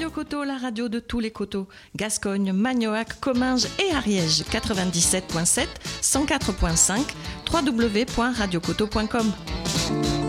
Radio Coteau, la radio de tous les coteaux. Gascogne, Magnoac, Comminges et Ariège. 97.7, 104.5, www.radiocoteau.com.